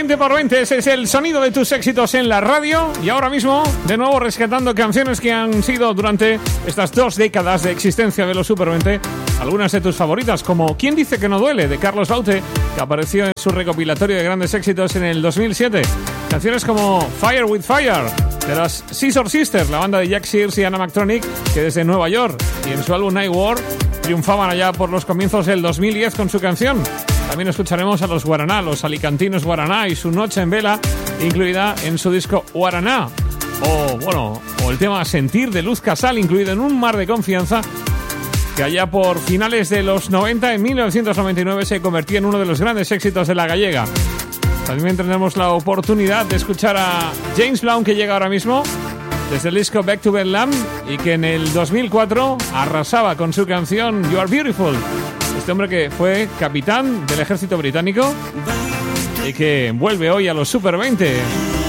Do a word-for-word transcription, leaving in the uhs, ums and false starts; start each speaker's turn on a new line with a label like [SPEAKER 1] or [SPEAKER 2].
[SPEAKER 1] veinte por veinte, ese es el sonido de tus éxitos en la radio. Y ahora mismo, de nuevo, rescatando canciones que han sido durante estas dos décadas de existencia de los Super veinte, algunas de tus favoritas, como ¿Quién dice que no duele?, de Carlos Baute, que apareció en su recopilatorio de grandes éxitos en el dos mil siete. Canciones como Fire with Fire, de las Scissor Sisters, la banda de Jack Sears y Anna McTronick, que desde Nueva York y en su álbum Night War triunfaban allá por los comienzos del dos mil diez con su canción. También escucharemos a los Guaraná, los alicantinos Guaraná y su Noche en Vela, incluida en su disco Guaraná. O, bueno, o el tema Sentir de Luz Casal, incluido en Un mar de confianza, que allá por finales de los noventa, en mil novecientos noventa y nueve, se convertía en uno de los grandes éxitos de la gallega. También tendremos la oportunidad de escuchar a James Blunt, que llega ahora mismo desde el disco Back to Bedlam y que en el dos mil cuatro arrasaba con su canción You Are Beautiful. Este hombre que fue capitán del ejército británico y que vuelve hoy a los Super veinte.